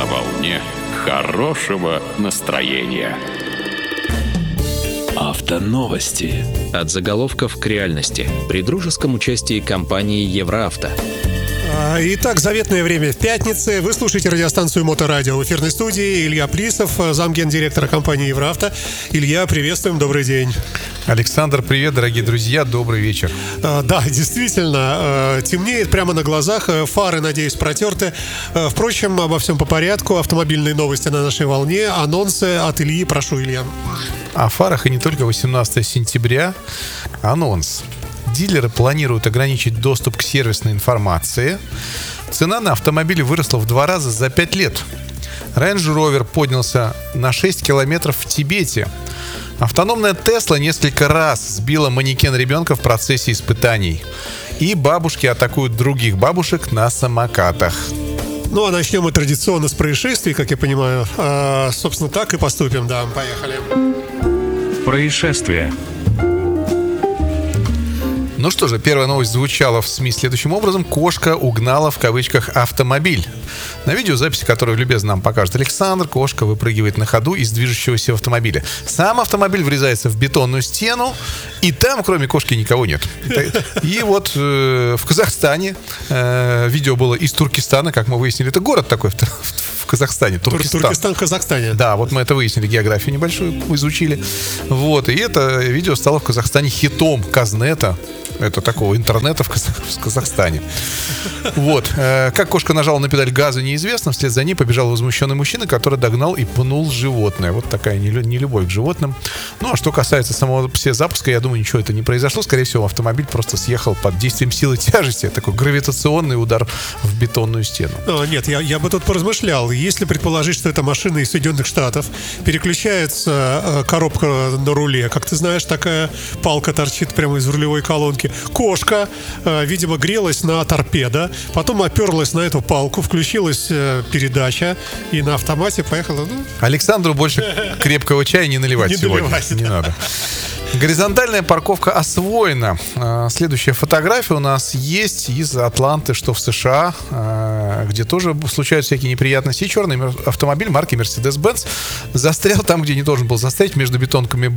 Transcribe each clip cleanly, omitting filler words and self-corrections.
волне хорошего настроения. Автоновости. От заголовков к реальности. При дружеском участии компании «Евроавто». Итак, заветное время в пятнице. Вы слушаете радиостанцию Моторадио. В эфирной студии Илья Плисов, замгендиректора компании «Евроавто». Илья, приветствуем, добрый день. Александр, привет, дорогие друзья, добрый вечер. Да, действительно, темнеет прямо на глазах, фары, надеюсь, протерты. Впрочем, обо всем по порядку. Автомобильные новости на нашей волне, анонсы от Ильи. Прошу, Илья. О фарах и не только. 18 сентября анонс. Дилеры планируют ограничить доступ к сервисной информации. Цена на автомобили выросла в 2 раза за 5 лет. Range Rover поднялся на 6 километров в Тибете. Автономная Тесла несколько раз сбила манекен ребенка в процессе испытаний. И бабушки атакуют других бабушек на самокатах. Ну, а начнем мы традиционно с происшествий, как я понимаю. Собственно, так и поступим, да, поехали. Происшествие. Ну что же, первая новость звучала в СМИ следующим образом. Кошка угнала, в кавычках, автомобиль. На видеозаписи, которую любезно нам покажет Александр, кошка выпрыгивает на ходу из движущегося автомобиля. Сам автомобиль врезается в бетонную стену, и там, кроме кошки, никого нет. И вот в Казахстане видео было из Туркестана, как мы выяснили. Это город такой в Казахстане. Туркестан в Казахстане. Да, вот мы это выяснили, географию небольшую изучили. Вот, и это видео стало в Казахстане хитом Казнета. Это такого интернета в Казахстане. Вот. Как кошка нажала на педаль газа, неизвестно. Вслед за ней побежал возмущенный мужчина, который догнал и пнул животное. Вот такая нелюбовь к животным. Ну, а что касается самого запуска, я думаю, ничего это не произошло. Скорее всего, автомобиль просто съехал под действием силы тяжести. Такой гравитационный удар в бетонную стену. Нет, я бы тут поразмышлял. Если предположить, что это машина из Соединенных Штатов, переключается коробка на руле. Как ты знаешь, такая палка торчит прямо из рулевой колонки. Кошка, видимо, грелась на торпедо, потом оперлась на эту палку, включилась передача и на автомате поехала. Александру больше крепкого чая не наливать сегодня. Не надо. Горизонтальная парковка освоена. Следующая фотография у нас есть из Атланты, что в США, где тоже случаются всякие неприятности. И черный автомобиль марки Mercedes-Benz застрял там, где не должен был застрять, между бетонными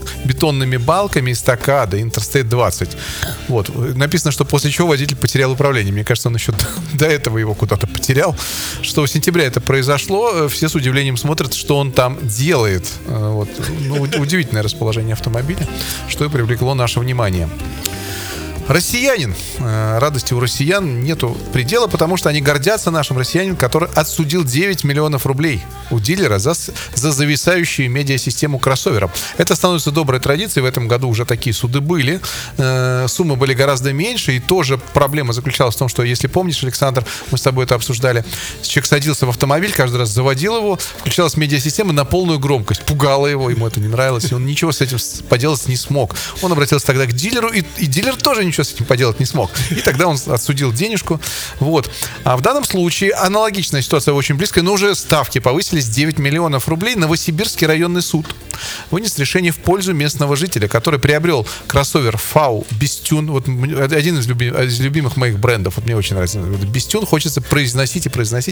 балками эстакады Interstate 20. Вот. Написано, что после чего водитель потерял управление. Мне кажется, он еще до этого его куда-то потерял. 6 сентября это произошло. Все с удивлением смотрят, что он там делает. Вот. Ну, удивительное расположение автомобиля, что и привлекло наше внимание. Россиянин. Радости у россиян нету предела, потому что они гордятся нашим россиянином, который отсудил 9 миллионов рублей у дилера за зависающую медиасистему кроссоверов. Это становится доброй традицией. В этом году уже такие суды были. Суммы были гораздо меньше. И тоже проблема заключалась в том, что, если помнишь, Александр, мы с тобой это обсуждали, человек садился в автомобиль, каждый раз заводил его, включалась медиасистема на полную громкость, пугала его, ему это не нравилось, и он ничего с этим поделать не смог. Он обратился тогда к дилеру, и дилер тоже ничего с этим поделать не смог. И тогда он отсудил денежку. Вот. А в данном случае аналогичная ситуация очень близкая, но уже ставки повысились. 9 миллионов рублей. Новосибирский районный суд вынес решение в пользу местного жителя, который приобрел кроссовер FAW Bestune. Вот один из любимых моих брендов. Вот мне очень нравится. Bestune хочется произносить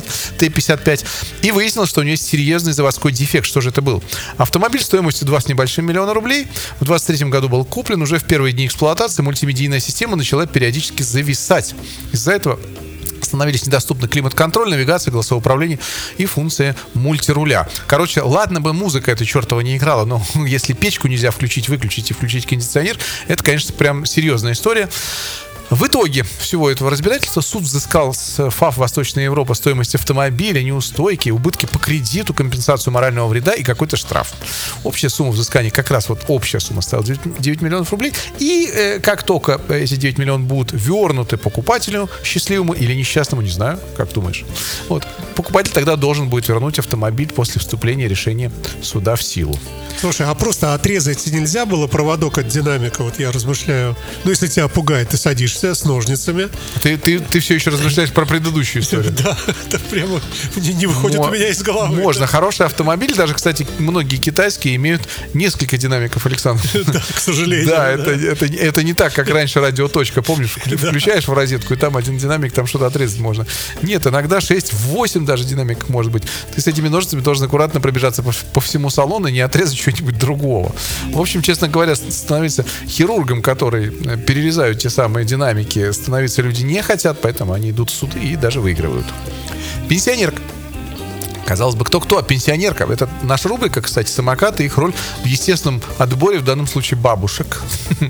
Т-55. И выяснилось, что у него есть серьезный заводской дефект. Что же это был? Автомобиль стоимостью 2 с небольшим миллиона рублей. В 2023 году был куплен. Уже в первые дни эксплуатации мультимедийная система начала периодически зависать. Из-за этого становились недоступны климат-контроль, навигация, голосовое управление и функция мультируля. Короче, ладно бы музыка эта чертова не играла, но если печку нельзя выключить и включить кондиционер, это, конечно, прям серьезная история. В итоге всего этого разбирательства суд взыскал с ФАФ Восточная Европа стоимость автомобиля, неустойки, убытки по кредиту, компенсацию морального вреда и какой-то штраф. Общая сумма взыскания, как раз вот общая сумма стала 9 миллионов рублей. И как только эти 9 миллионов будут вернуты покупателю, счастливому или несчастному, не знаю, как думаешь, вот, покупатель тогда должен будет вернуть автомобиль после вступления решения суда в силу. Слушай, а просто отрезать нельзя было проводок от динамика? Вот я размышляю. Ну, если тебя пугает, ты садишься возишься с ножницами. Ты все еще размышляешь про предыдущую историю. Да, это прямо не выходит у меня из головы. Можно. Хороший автомобиль, даже, кстати, многие китайские имеют несколько динамиков, Александр. Да, к сожалению. Да, это не так, как раньше радиоточка. Помнишь, включаешь в розетку, и там один динамик, там что-то отрезать можно. Нет, иногда 6-8 даже динамиков может быть. Ты с этими ножницами должен аккуратно пробежаться по всему салону и не отрезать что-нибудь другого. В общем, честно говоря, становиться хирургом, который перерезают те самые динамики, становиться люди не хотят, поэтому они идут в суды и даже выигрывают. Пенсионерка. Казалось бы, кто-кто, а пенсионерка. Это наша рубрика, кстати, самокаты, их роль в естественном отборе, в данном случае бабушек.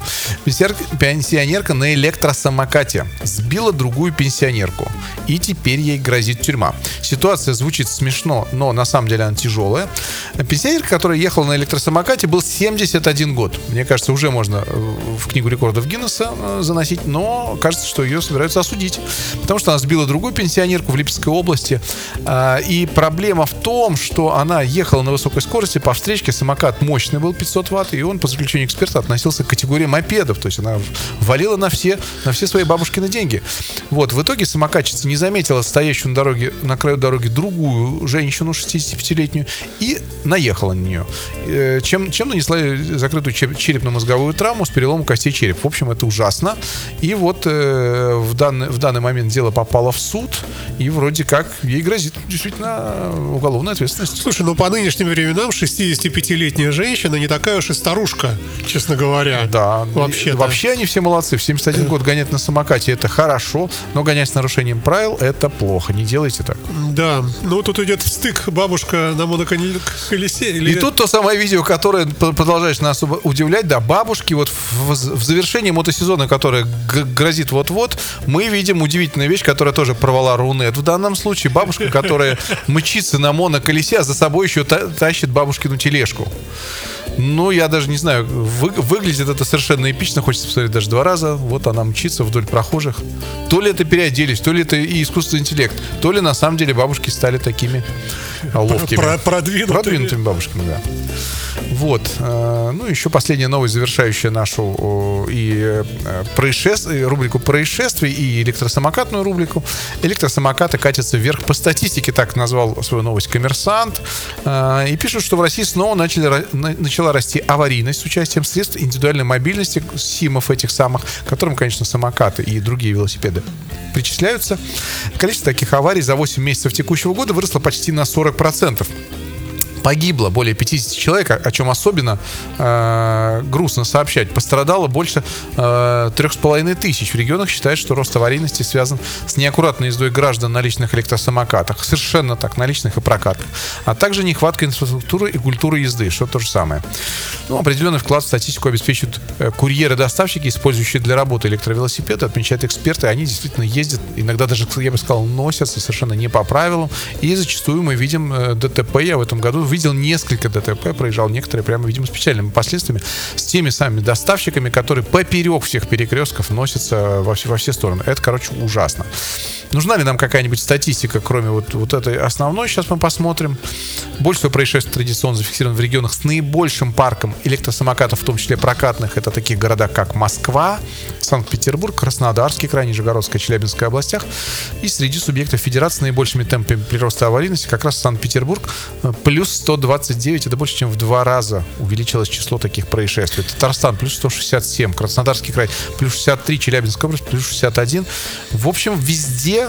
Пенсионерка на электросамокате сбила другую пенсионерку, и теперь ей грозит тюрьма. Ситуация звучит смешно, но на самом деле она тяжелая. Пенсионерка, которая ехала на электросамокате, был 71 год. Мне кажется, уже можно в книгу рекордов Гиннесса заносить, но кажется, что ее собираются осудить, потому что она сбила другую пенсионерку в Липецкой области, и проблема в том, что она ехала на высокой скорости по встречке, самокат мощный был, 500 ватт, и он, по заключению эксперта, относился к категории мопедов, то есть она валила на все свои бабушкины деньги. Вот, в итоге самокатчица не заметила стоящую на краю дороги другую женщину, 65-летнюю, и наехала на нее, чем нанесла закрытую черепно-мозговую травму с переломом костей черепа. В общем, это ужасно. И вот в данный момент дело попало в суд, и вроде как ей грозит действительно уголовная ответственность. Слушай, ну по нынешним временам 65-летняя женщина не такая уж и старушка, честно говоря. Да. Вообще они все молодцы. В 71 год гонять на самокате — это хорошо, но гонять с нарушением правил — это плохо. Не делайте так. Да. Ну тут идет встык, бабушка на моноколесе. И тут то самое видео, которое продолжает нас удивлять. Да, бабушки вот в завершении мотосезона, которое грозит вот-вот, мы видим удивительную вещь, которая тоже порвала Рунет. В данном случае бабушка, которая мчится на моноколесе, а за собой еще тащит бабушкину тележку. Ну, я даже не знаю, выглядит это совершенно эпично, хочется посмотреть даже 2 раза. Вот она мчится вдоль прохожих. То ли это переоделись, то ли это и искусственный интеллект, то ли на самом деле бабушки стали такими ловкими. Продвинутыми бабушками, да. Вот. Ну, еще последняя новость, завершающая нашу рубрику происшествий и электросамокатную рубрику. Электросамокаты катятся вверх по статистике, так назвал свою новость «Коммерсант». И пишут, что в России снова начала расти аварийность с участием средств индивидуальной мобильности, СИМов этих самых, к которым, конечно, самокаты и другие велосипеды причисляются. Количество таких аварий за 8 месяцев текущего года выросло почти на 40%. Погибло более 50 человек, о чем особенно грустно сообщать. Пострадало больше 3500. В регионах считают, что рост аварийности связан с неаккуратной ездой граждан на личных электросамокатах. Совершенно так, на личных и прокатных. А также нехватка инфраструктуры и культуры езды, что то же самое. Ну, определенный вклад в статистику обеспечивают курьеры-доставщики, использующие для работы электровелосипеды, отмечают эксперты. Они действительно ездят, иногда даже, я бы сказал, носятся совершенно не по правилам. И зачастую мы видим ДТП. Я в этом году видел несколько ДТП, проезжал некоторые прямо, видимо, с печальными последствиями, с теми самыми доставщиками, которые поперек всех перекрестков носятся во все стороны. Это, короче, ужасно. Нужна ли нам какая-нибудь статистика, кроме вот этой основной? Сейчас мы посмотрим. Больше всего происшествий традиционно зафиксировано в регионах с наибольшим парком электросамокатов, в том числе прокатных. Это такие города, как Москва, Санкт-Петербург, Краснодарский край, Нижегородская, Челябинская областях. И среди субъектов федерации с наибольшими темпами прироста аварийности как раз Санкт-Петербург плюс 129, это больше, чем в 2 раза увеличилось число таких происшествий. Татарстан плюс 167, Краснодарский край плюс 63, Челябинская область плюс 61. В общем, везде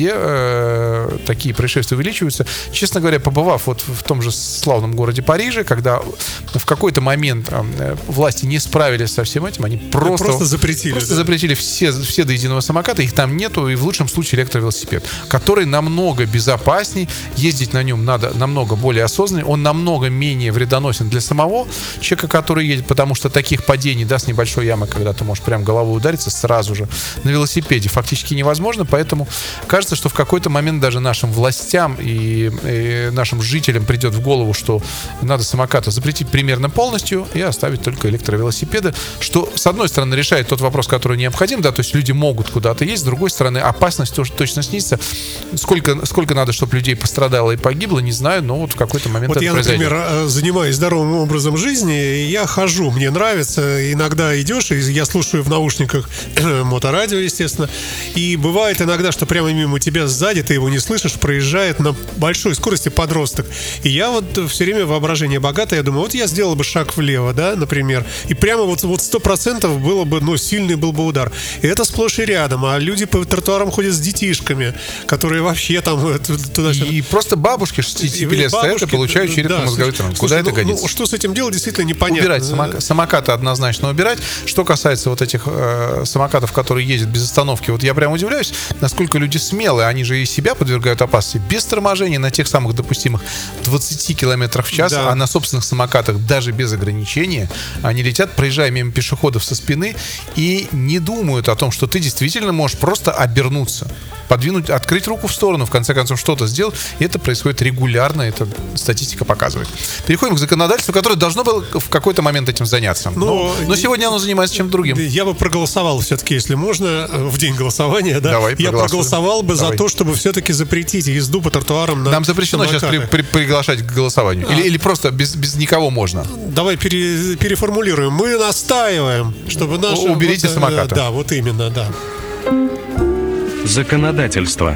такие происшествия увеличиваются. Честно говоря, побывав вот в том же славном городе Париже, когда в какой-то момент власти не справились со всем этим, они просто запретили все до единого самоката, их там нету, и в лучшем случае электровелосипед, который намного безопасней, ездить на нем надо намного более осознанно, он намного менее вредоносен для самого человека, который едет, потому что таких падений, да, с небольшой ямы, когда ты можешь прям головой удариться сразу же, на велосипеде фактически невозможно, поэтому кажется, что в какой-то момент даже нашим властям и нашим жителям придет в голову, что надо самокаты запретить примерно полностью и оставить только электровелосипеды, что, с одной стороны, решает тот вопрос, который необходим, да, то есть люди могут куда-то ездить, с другой стороны, опасность тоже точно снизится. Сколько надо, чтобы людей пострадало и погибло, не знаю, но вот в какой-то момент Вот я, например, занимаюсь здоровым образом жизни, и я хожу, мне нравится. Иногда идешь, и я слушаю в наушниках моторадио, естественно. И бывает иногда, что прямо мимо тебя сзади, ты его не слышишь, проезжает на большой скорости подросток. И я вот все время воображение богатое, я думаю, вот я сделал бы шаг влево, да, например, и прямо вот 100% было бы, ну, сильный был бы удар. И это сплошь и рядом. А люди по тротуарам ходят с детишками, которые вообще там туда-сюда. И просто бабушки 65 лет стоят и получают черепно-мозговой травмы. Куда это годится? Ну, что с этим делать, действительно непонятно. Убирать самокаты однозначно убирать. Что касается вот этих самокатов, которые ездят без остановки, вот я прям удивляюсь, насколько люди смелые. Они же и себя подвергают опасности. Без торможения на тех самых допустимых 20 км в час, а на собственных самокатах даже без ограничения они летят, проезжая мимо пешеходов со спины, и не думают о том, что ты действительно можешь просто обернуться, подвинуть, открыть руку в сторону, в конце концов что-то сделать. И это происходит регулярно, это статистика показывает. Переходим к законодательству, которое должно было в какой-то момент этим заняться. Но сегодня оно занимается чем-то другим. Я бы проголосовал все-таки, если можно, в день голосования, да? Давай, я проголосовал бы за то, чтобы все-таки запретить езду по тротуарам на Нам запрещено самокатах. сейчас приглашать к голосованию. Или просто без никого можно. Давай переформулируем. Мы настаиваем, чтобы наши... Уберите самокаты. Да, вот именно, да. Законодательство.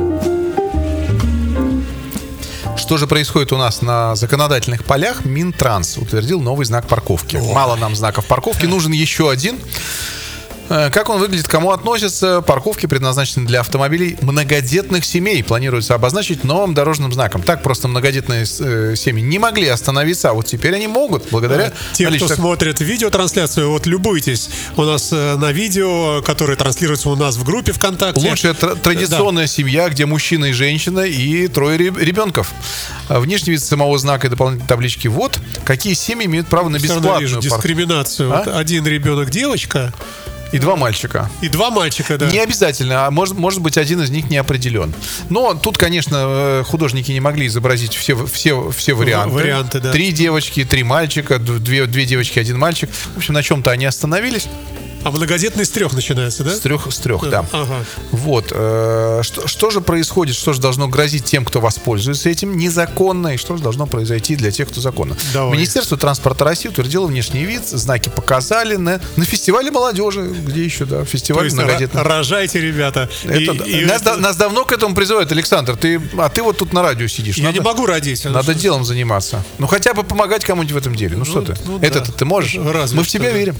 Что же происходит у нас на законодательных полях? Минтранс утвердил новый знак парковки. Мало нам знаков парковки, нужен еще один. Как он выглядит, кому относятся? Парковки предназначены для автомобилей многодетных семей. Планируется обозначить новым дорожным знаком. Так просто многодетные семьи не могли остановиться, а вот теперь они могут, благодаря... Те, кто смотрит видеотрансляцию, вот любуйтесь. У нас на видео, которое транслируется у нас в группе ВКонтакте. Лучшая традиционная семья, где мужчина и женщина и 3 ребенков. Внешний вид самого знака и дополнительной таблички. Вот какие семьи имеют право на бесплатную дискриминацию. Вот один ребенок девочка. И 2 мальчика. И 2 мальчика, да. Не обязательно, а может быть, один из них не определен. Но тут, конечно, художники не могли изобразить все варианты. Да. 3 девочки, 3 мальчика, 2 девочки, 1 мальчик. В общем, на чем-то они остановились. А многодетный с 3 начинается, да? С трех, да. Ага. Вот. Что же происходит, что же должно грозить тем, кто воспользуется этим незаконно, и что же должно произойти для тех, кто законно? Давай. Министерство транспорта России утвердило внешний вид, знаки показали на фестивале молодежи, где еще, да, фестиваль многодетных. Рожайте, ребята. Нас давно к этому призывают, Александр, ты вот тут на радио сидишь. Я не могу родить. Надо делом заниматься. Ну, хотя бы помогать кому-нибудь в этом деле. Ну, что ты? Это-то ты можешь? Мы в тебя верим.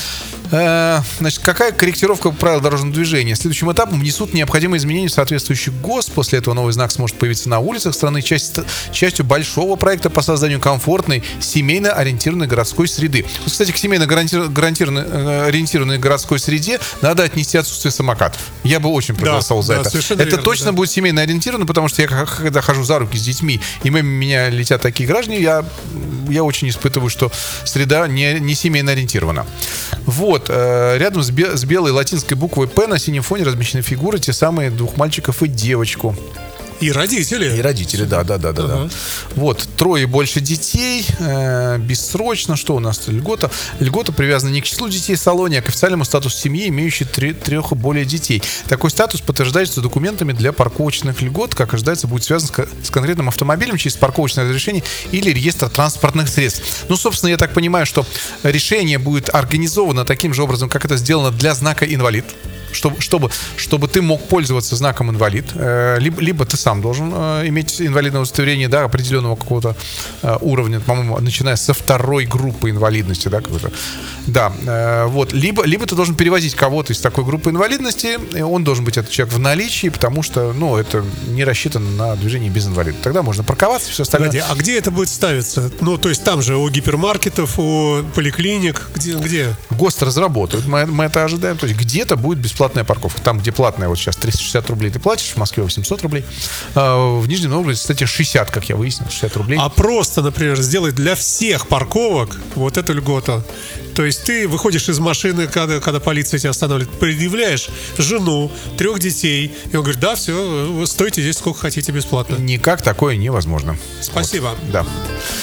Значит, какая корректировка правил дорожного движения? Следующим этапом внесут необходимые изменения в соответствующий ГОСТ. После этого новый знак сможет появиться на улицах страны частью большого проекта по созданию комфортной, семейно ориентированной городской среды. Вот, кстати, к семейно ориентированной городской среде надо отнести отсутствие самокатов. Я бы очень проголосовал за это. Это верно, точно будет семейно ориентировано, потому что я, когда хожу за руки с детьми, и мимо меня летят такие граждане, я очень испытываю, что среда не семейно ориентирована. Вот. Рядом с белой латинской буквой «П» на синем фоне размещены фигуры, те самые 2 мальчиков и девочку. И родители. И родители, да. Вот, 3 и больше детей, бессрочно. Что у нас? Льгота. Льгота привязана не к числу детей в салоне, а к официальному статусу семьи, имеющей 3 и более детей. Такой статус подтверждается документами для парковочных льгот, как ожидается, будет связан с конкретным автомобилем через парковочное разрешение или реестр транспортных средств. Ну, собственно, я так понимаю, что решение будет организовано таким же образом, как это сделано для знака «инвалид». Чтобы ты мог пользоваться знаком инвалид, либо ты сам должен иметь инвалидное удостоверение, да, определенного какого-то уровня, по-моему, начиная со 2 группы инвалидности, да, какой-то. Да, вот. Либо ты должен перевозить кого-то из такой группы инвалидности, и он должен быть, этот человек, в наличии, потому что, ну, это не рассчитано на движение без инвалида. Тогда можно парковаться, все остальное. Погоди, а где это будет ставиться? Ну, то есть там же у гипермаркетов, у поликлиник, где? ГОСТ разработают, мы это ожидаем. То есть где-то будет бесплатная парковка. Там, где платная, вот сейчас 360 рублей ты платишь, в Москве 800 рублей. В Нижнем Новгороде, кстати, 60, как я выяснил, 60 рублей. А просто, например, сделать для всех парковок вот эту льготу. То есть ты выходишь из машины, когда полиция тебя останавливает, предъявляешь жену, 3 детей, и он говорит, да, все, вы стойте здесь сколько хотите бесплатно. Никак такое невозможно. Спасибо. Вот, да.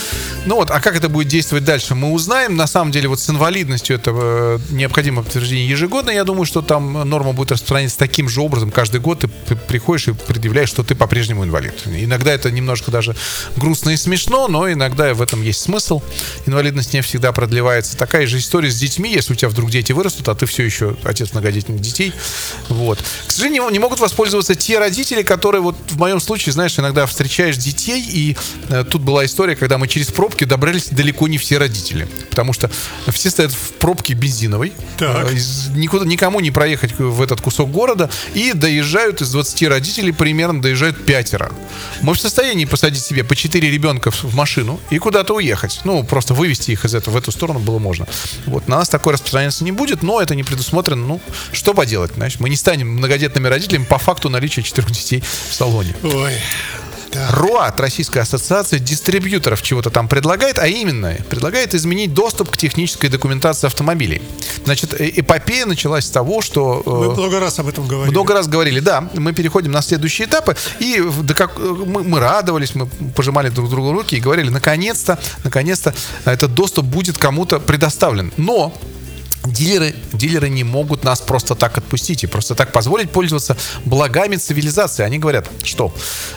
Ну вот, а как это будет действовать дальше, мы узнаем. На самом деле, вот с инвалидностью это необходимо подтверждение ежегодно. Я думаю, что там норма будет распространяться таким же образом. Каждый год ты приходишь и предъявляешь, что ты по-прежнему инвалид. Иногда это немножко даже грустно и смешно, но иногда в этом есть смысл. Инвалидность не всегда продлевается. Такая же история с детьми, если у тебя вдруг дети вырастут, а ты все еще отец многодетных детей. Вот. К сожалению, не могут воспользоваться те родители, которые вот в моем случае, знаешь, иногда встречаешь детей, и тут была история, когда мы через пробки добрались далеко не все родители, потому что все стоят в пробке бензиновой, никому не проехать в этот кусок города, и доезжают из 20 родителей, примерно доезжают 5. Мы в состоянии посадить себе по 4 ребенка в машину и куда-то уехать. Ну, просто вывести их в эту сторону было можно. Вот. На нас такое распространяться не будет, но это не предусмотрено. Ну, что поделать, знаешь? Мы не станем многодетными родителями по факту наличия 4 детей в салоне. Ой. РОАТ, Российская ассоциация дистрибьюторов, чего-то там предлагает, а именно предлагает изменить доступ к технической документации автомобилей. Значит, эпопея началась с того, что... Мы много раз об этом говорили. Много раз говорили, да. Мы переходим на следующие этапы, и мы радовались, мы пожимали друг другу руки и говорили, наконец-то этот доступ будет кому-то предоставлен. Но дилеры не могут нас просто так отпустить и просто так позволить пользоваться благами цивилизации. Они говорят, что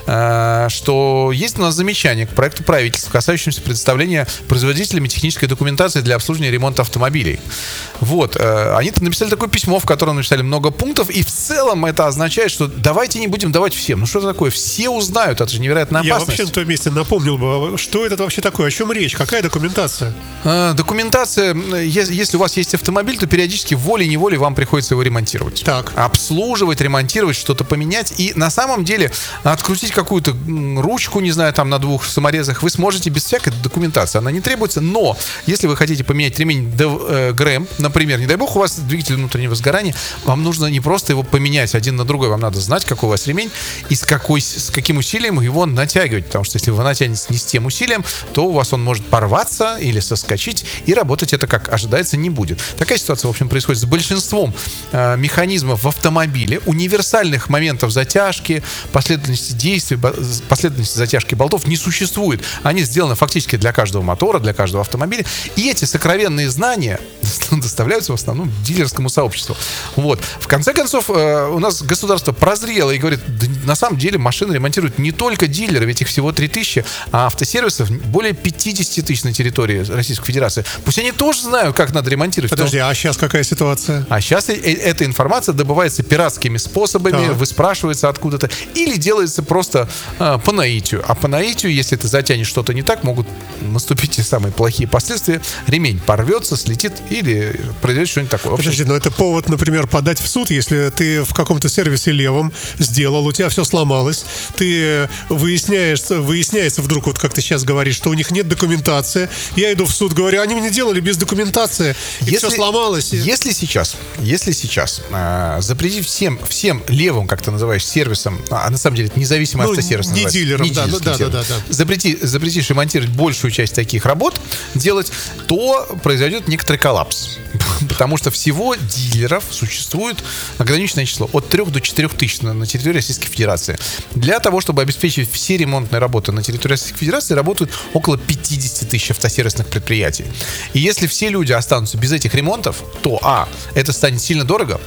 есть у нас замечание к проекту правительства, касающемуся предоставления производителями технической документации для обслуживания и ремонта автомобилей. Вот. Они написали такое письмо, в котором написали много пунктов, и в целом это означает, что давайте не будем давать всем. Ну что это такое? Все узнают, это же невероятная опасность. Я вообще на том месте напомнил бы, что это вообще такое, о чем речь, какая документация? Документация, если у вас есть автомобиль, то периодически волей-неволей вам приходится его ремонтировать. Так. Обслуживать, ремонтировать, что-то поменять. И на самом деле открутить какую-то ручку, не знаю, там на 2 саморезах вы сможете без всякой документации. Она не требуется. Но если вы хотите поменять ремень ГРМ, например, не дай бог у вас двигатель внутреннего сгорания, вам нужно не просто его поменять один на другой. Вам надо знать, какой у вас ремень и с каким усилием его натягивать. Потому что если вы натянете не с тем усилием, то у вас он может порваться или соскочить, и работать это, как ожидается, не будет. Такая ситуация, в общем, происходит с большинством механизмов в автомобиле, универсальных моментов затяжки, последовательности действий, последовательности затяжки болтов не существует. Они сделаны фактически для каждого мотора, для каждого автомобиля. И эти сокровенные знания доставляются в основном дилерскому сообществу. Вот. В конце концов, у нас государство прозрело и говорит, да, на самом деле машины ремонтируют не только дилеры, ведь их всего 3000, а автосервисов более 50 тысяч на территории Российской Федерации. Пусть они тоже знают, как надо ремонтировать. Подожди, а сейчас какая ситуация? А сейчас эта информация добывается пиратскими способами, так. Выспрашивается откуда-то, или делается просто по наитию. А по наитию, если ты затянешь что-то не так, могут наступить те самые плохие последствия. Ремень порвется, слетит или произойдет что-нибудь такое. Подожди, но это повод, например, подать в суд, если ты в каком-то сервисе левом сделал, у тебя все сломалось, ты выясняется вдруг, вот как ты сейчас говоришь, что у них нет документации. Я иду в суд, говорю, они мне делали без документации, и все сломалось. Если сейчас запретить всем левым, как ты называешь, сервисам, а на самом деле это независимый автосервис не дилером, да. Запретишь ремонтировать большую часть таких работ делать, то произойдет некоторый коллапс. Потому что всего дилеров существует ограниченное число от 3 до 4 тысяч на территории Российской Федерации. Для того, чтобы обеспечить все ремонтные работы на территории Российской Федерации, работают около 50 тысяч автосервисных предприятий. И если все люди останутся без этих ремонтов, то это станет сильно дорого,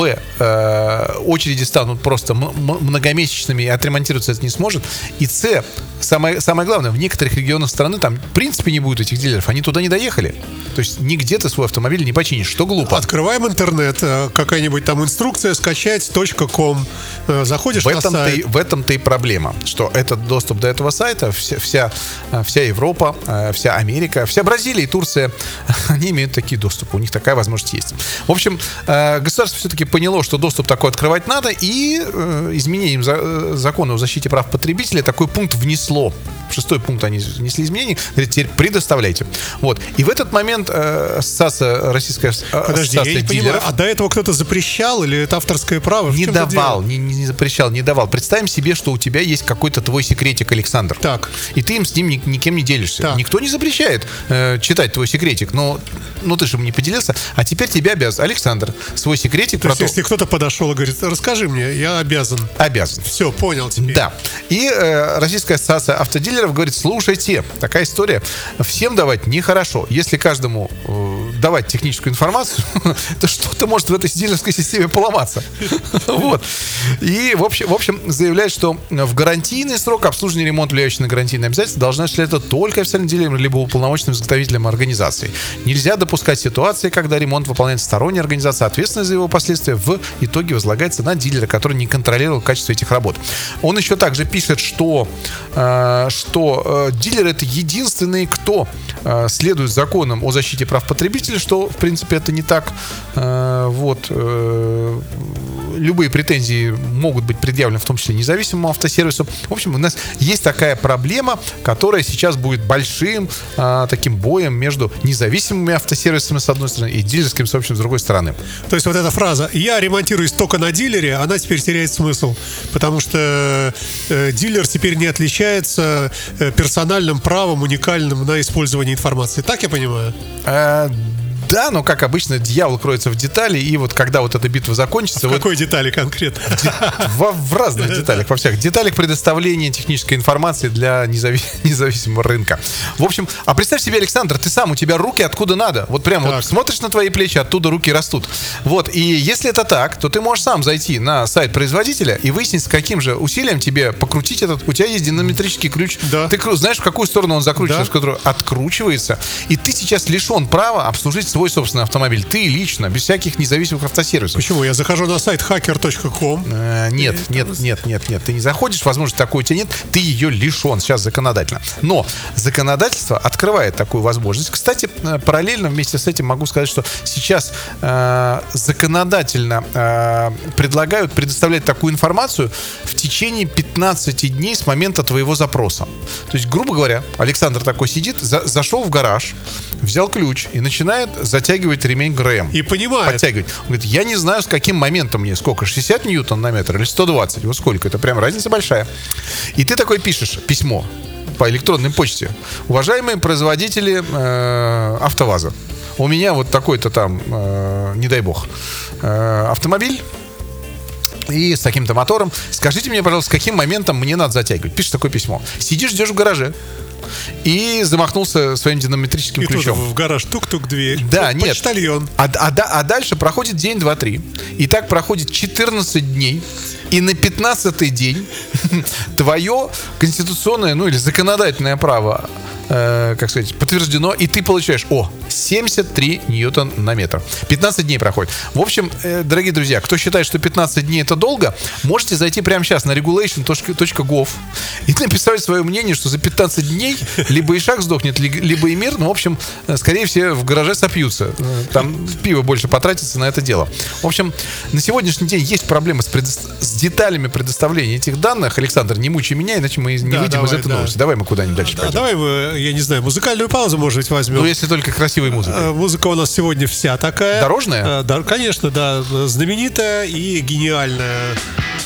очереди станут просто многомесячными, и отремонтироваться это не сможет, и самое главное, в некоторых регионах страны там в принципе не будет этих дилеров, они туда не доехали. То есть нигде ты свой автомобиль не починишь, что глупо. Открываем интернет, какая-нибудь там инструкция, скачать .com, заходишь на сайт. В этом-то и проблема, что этот доступ до этого сайта, вся Европа, вся Америка, вся Бразилия и Турция, они имеют такие доступы, у них такая возможность есть. В общем, государство все-таки поняло, что доступ такой открывать надо, и изменением закона о защите прав потребителей такой пункт внесло. В 6-й пункт они внесли изменения, говорят, теперь предоставляйте. Вот. И в этот момент Российская Подожди, я не понимаю, а до этого кто-то запрещал или это авторское право? Не давал, не запрещал, не давал. Представим себе, что у тебя есть какой-то твой секретик, Александр. Так. И ты им с ним никем не делишься. Так. Никто не запрещает читать твой секретик, но ты же им не поделился. А теперь тебя обязан, Александр, свой секретик то есть, если кто-то подошел и говорит, расскажи мне, я обязан. Обязан. Все, понял теперь. Да. И Российская ассоциация автодилеров говорит, слушайте, такая история, всем давать нехорошо. Если каждому давать техническую информацию, то что-то может в этой дилерской системе поломаться. Вот. И, в общем, заявляет, что в гарантийный срок обслуживания и ремонт, влияющий на гарантийные обязательства, должны осуществлять только официальным дилером либо уполномоченным изготовителем организации. Нельзя допускать ситуации, когда ремонт выполняется сторонняя организация, ответственность за его последствия в итоге возлагается на дилера, который не контролировал качество этих работ. Он еще также пишет, что дилер — это единственный, кто следует законам о защите прав потребителей, что, в принципе, это не так. Любые претензии могут быть предъявлены, в том числе независимому автосервису. В общем, у нас есть такая проблема, которая сейчас будет большим таким боем между независимыми автосервисами, с одной стороны, и дилерским сообществом, с другой стороны. То есть вот эта фраза «я ремонтируюсь только на дилере», она теперь теряет смысл, потому что дилер теперь не отличается персональным правом уникальным на использование информации. Так я понимаю? Да, но, как обычно, дьявол кроется в детали, и вот когда вот эта битва закончится... В какой детали конкретно? В разных деталях, во всех деталях предоставления технической информации для независимого рынка. В общем, а представь себе, Александр, ты сам, у тебя руки откуда надо. Вот прям вот смотришь на твои плечи, оттуда руки растут. Вот, и если это так, то ты можешь сам зайти на сайт производителя и выяснить, с каким же усилием тебе покрутить этот... У тебя есть динамометрический ключ. Да. Ты знаешь, в какую сторону он закручивается, в которую откручивается. И ты сейчас лишен права обслужить свой собственный автомобиль. Ты лично, без всяких независимых автосервисов. Почему? Я захожу на сайт hacker.com. Нет. Ты не заходишь, возможно, такой у тебя нет. Ты ее лишен сейчас законодательно. Но законодательство открывает такую возможность. Кстати, параллельно вместе с этим могу сказать, что сейчас законодательно предлагают предоставлять такую информацию в течение 15 дней с момента твоего запроса. То есть, грубо говоря, Александр такой сидит, зашел в гараж, взял ключ и начинает затягивать ремень ГРМ. И понимает. Подтягивать. Он говорит, я не знаю, с каким моментом мне, сколько, 60 ньютон на метр или 120. Вот сколько, это прям разница большая. И ты такой пишешь письмо по электронной почте. Уважаемые производители АвтоВАЗа, у меня вот такой-то там, не дай бог, автомобиль и с таким-то мотором. Скажите мне, пожалуйста, с каким моментом мне надо затягивать? Пишешь такое письмо. Сидишь, ждешь в гараже. И замахнулся своим динамометрическим ключом. Тут в гараж тук-тук дверь. Да, нет. Почтальон. А дальше проходит день, 2, 3. И так проходит 14 дней. И на 15-й день твое конституционное, или законодательное право, как сказать, подтверждено, и ты получаешь 73 ньютон на метр. 15 дней проходит. В общем, дорогие друзья, кто считает, что 15 дней это долго, можете зайти прямо сейчас на regulation.gov и написать свое мнение, что за 15 дней либо Ишак сдохнет, либо Эмир, в общем, скорее всего, в гараже сопьются. Там пиво больше потратится на это дело. В общем, на сегодняшний день есть проблемы с деталями предоставления этих данных. Александр, не мучай меня, иначе мы не выйдем из этой новости. Давай мы куда-нибудь дальше пойдем. Давай мы, я не знаю, музыкальную паузу, может быть, возьмем. Если только красивой музыкой. Музыка у нас сегодня вся такая. Дорожная? Да, конечно, да. Знаменитая и гениальная.